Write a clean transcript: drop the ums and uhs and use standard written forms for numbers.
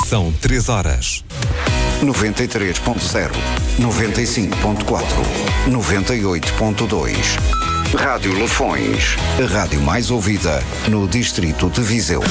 São 3 horas. 93.0, 95.4, 98.2. Rádio Lafões, a rádio mais ouvida no distrito de Viseu.